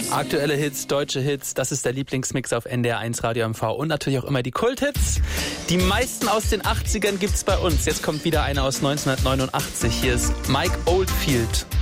Aktuelle Hits, deutsche Hits, das ist der Lieblingsmix auf NDR1 Radio MV und natürlich auch immer die Kulthits. Die meisten aus den 80ern gibt's bei uns. Jetzt kommt wieder einer aus 1989. Hier ist Mike Oldfield.